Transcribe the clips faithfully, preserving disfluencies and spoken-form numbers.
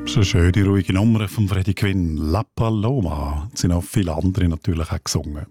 Das ist eine schöne, ruhige Nummer von Freddie Quinn. La Paloma. Es sind auch viele andere natürlich auch gesungen.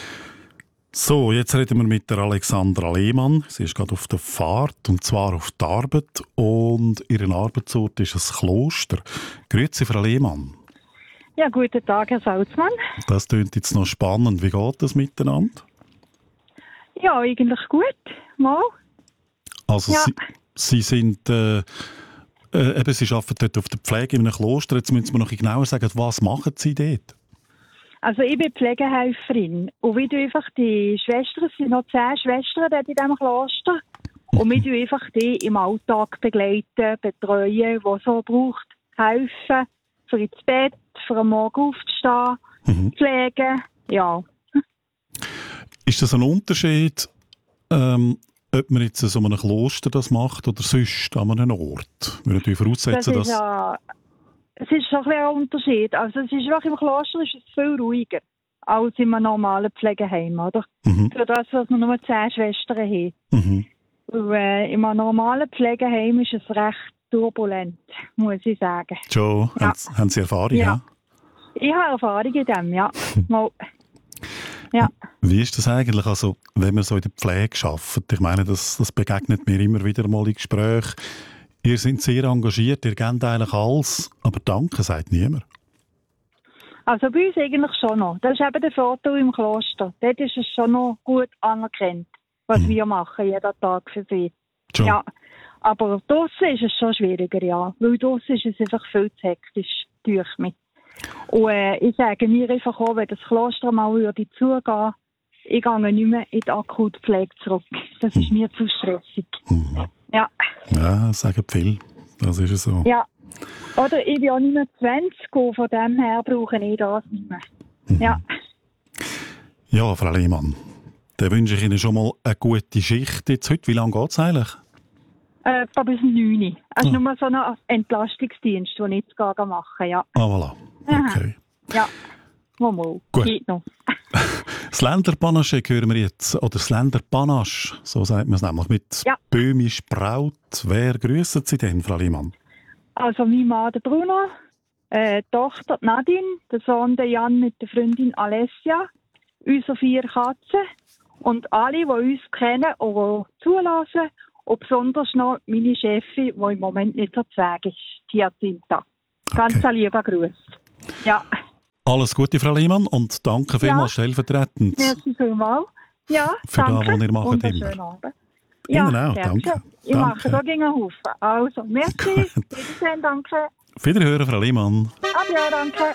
So, jetzt reden wir mit der Alexandra Lehmann. Sie ist gerade auf der Fahrt, und zwar auf die Arbeit. Und ihr Arbeitsort ist ein Kloster. Grüezi, Frau Lehmann. Ja, guten Tag, Herr Salzmann. Das klingt jetzt noch spannend. Wie geht das miteinander? Ja, eigentlich gut. Mal. Also, Ja. Sie, Sie sind... Äh, Äh, eben, Sie arbeiten dort auf der Pflege in einem Kloster. Jetzt müssen Sie mir noch genauer sagen, was machen Sie dort? Also ich bin Pflegehelferin. Und wir tun einfach die Schwestern, es sind noch zehn Schwestern dort in diesem Kloster. Und wir tun einfach die im Alltag begleiten, betreuen, was so braucht, helfen, für ins Bett, für am Morgen aufzustehen, Mhm. pflegen, ja. Ist das ein Unterschied, ähm, ob man jetzt in so einem Kloster das macht oder sonst an einem Ort? Wir natürlich Das voraussetzen, ist, dass... ja, es ist schon ein bisschen ein Unterschied. Also es ist wirklich, im Kloster ist es viel ruhiger als in einem normalen Pflegeheim, oder? Mhm. Für das, dass wir nur zehn Schwestern haben. Mhm. Und, äh, in einem normalen Pflegeheim ist es recht turbulent, muss ich sagen. Schon, Ja. haben, Sie- haben Sie Erfahrung? Ja. Ja. Ich habe Erfahrung in dem, ja. Mal. Ja. Wie ist das eigentlich, also, wenn man so in der Pflege arbeitet? Ich meine, das, das begegnet mir immer wieder mal in Gesprächen. Ihr seid sehr engagiert, ihr gebt eigentlich alles, aber Danke sagt niemand. Also bei uns eigentlich schon noch. Das ist eben der Vorteil im Kloster. Dort ist es schon noch gut anerkannt, was Mhm. wir machen, jeden Tag für sie. Schon. Ja. Aber draussen ist es schon schwieriger, ja. Weil draussen ist es einfach viel zu hektisch, durch mich. Und äh, ich sage mir einfach auch, wenn das Kloster mal würde zugehen, ich gehe nicht mehr in die Akutpflege zurück. Das ist mir zu stressig. Mhm. Ja. Ja, das sagen viele. Das ist es so. Ja. Oder ich bin auch nicht mehr zwanzig und von dem her brauche ich das nicht mehr. Ja. Ja, Frau Lehmann, dann wünsche ich Ihnen schon mal eine gute Schicht jetzt heute. Wie lange geht es eigentlich? Äh, etwa bis neun Uhr. Es ist Ah. nur so ein Entlastungsdienst, den ich jetzt gehe machen ja. Ah, voilà. Okay. Ja. Mal, mal. Gut. Geht noch. Das Länderpanache hören wir jetzt, oder das Länderpanache, so sagt man es nämlich, mit Ja. Böhmisch Braut. Wer grüssen Sie denn, Frau Lehmann? Also mein Mann, der Bruno, äh, die Tochter die Nadine, der Sohn der Jan mit der Freundin Alessia, unsere vier Katzen und alle, die uns kennen und die zulassen. Und besonders noch meine Chefin, die im Moment nicht so zu Weg ist, Tiazinta. Ganz Okay. ein lieber Gruß. Ja, Alles Gute, Frau Lehmann, und danke vielmals stellvertretend. merci vielmals. Ja, Für das, danke. was ihr macht Und einen immer. schönen Abend. Ihnen auch, gern danke. schön. Ich Danke. mache da gegen einen Haufen. Also, merci. Wiedersehen, danke. Wiederhören, Frau Lehmann. Adieu, danke.